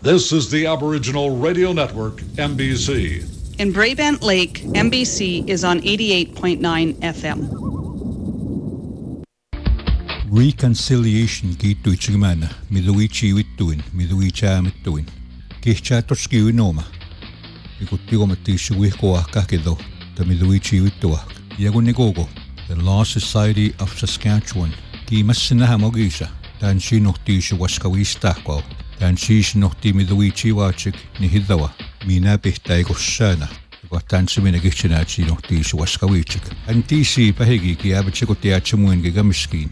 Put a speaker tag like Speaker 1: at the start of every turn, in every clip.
Speaker 1: This is the Aboriginal Radio Network, MBC.
Speaker 2: In Braybent Lake, MBC is on 88.9 FM.
Speaker 3: Reconciliation kiittuitsigimana miluichiivittuin miluichaamittuin kihchaattorskiuinoma ikuttigomattiissuguihkuahkahkido tamiluichiivittuah yagunnikuuku the Law Society of Saskatchewan kiimassinahamogisa taansiinortiissuwaskaviistahkua taansiisnorti miluichiivaachik nihiddawa miinapihtaigussaana taansimina kihtsinaatsiinortiissuwaskaviichik antiisi pahigi kiaabitsikutiaatsamuin kigamiskiin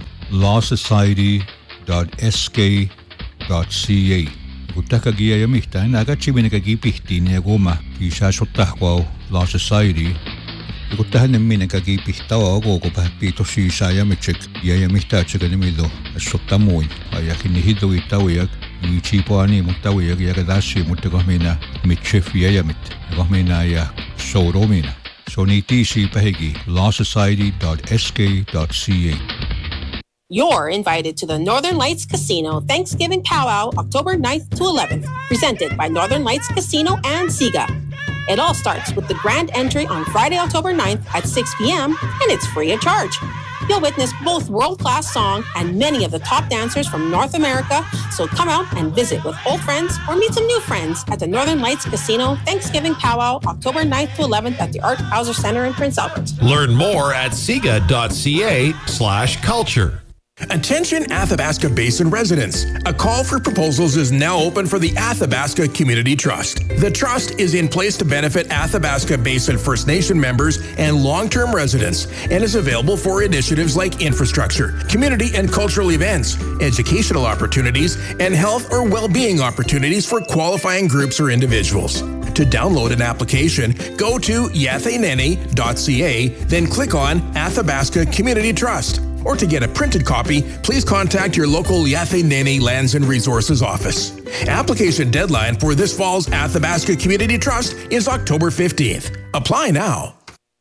Speaker 3: lawsociety.sk.ca kutakagia yamihta nagachimina kagipihtiin yaguma kisaasuttahquau Law Society kutahanemmina kagipihtawa ogogo pahpiitosiisaayamichik yayamihtaatsakanimido assottamuin ayakinihidduittawiyak ichipoanimuttawiyak yakadaasiimuttakahmina mitchef yayamit yakahmina ya souromina sonitiisi pahigi lawsociety.sk.ca.
Speaker 4: You're invited to the Northern Lights Casino Thanksgiving Powwow October 9th to 11th, presented by Northern Lights Casino and SIGA. It all starts with the grand entry on Friday, October 9th at 6 p.m., and it's free of charge. You'll witness both world-class song and many of the top dancers from North America, so come out and visit with old friends or meet some new friends at the Northern Lights Casino Thanksgiving Powwow October 9th to 11th at the Art Hauser Center in Prince Albert.
Speaker 5: Learn more at siga.ca/culture.
Speaker 6: Attention Athabasca Basin residents. A call for proposals is now open for the Athabasca Community Trust. The trust is in place to benefit Athabasca Basin First Nation members and long-term residents and is available for initiatives like infrastructure, community and cultural events, educational opportunities, and health or well-being opportunities for qualifying groups or individuals. To download an application, go to yatheneni.ca, then click on Athabasca Community Trust. Or to get a printed copy, please contact your local Yatheneni Lands and Resources office. Application deadline for this fall's Athabasca Community Trust is October 15th. Apply now.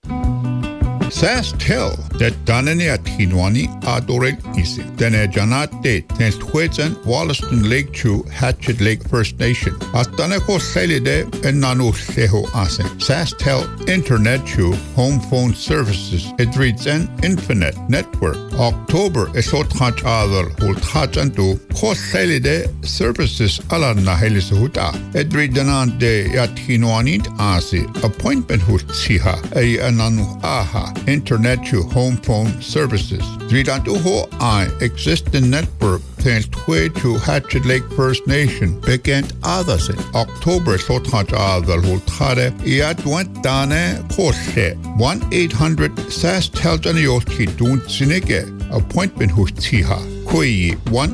Speaker 7: SaskTel that Danani at Hinwani Adoreg Isi. Dene Janate Tens Twedzen Wollaston Lake Chu Hatchet Lake First Nation. Ataneko Selide and Nanu Seho Ase. SaskTel Internet Chu Home Phone Services Edridzen Infinite Network. October Esotach Adal Hultachantu Kos Selide Services Alana Helisuhuta. Edridanante Yat Hinwani Ase. Appointment Hutsiha A Ananu Aha. Internet to home phone services. 3.2 I existing network thanks to Hatchet Lake First Nation began others in October Sotach Adal Hultare Iadwentane Kose 1-800-SaskTel Dun Sineke appointment Hutiha Koyi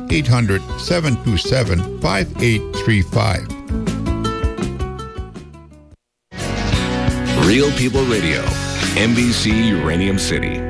Speaker 7: 1-800-727-5835.
Speaker 8: Real People Radio, MBC Uranium City.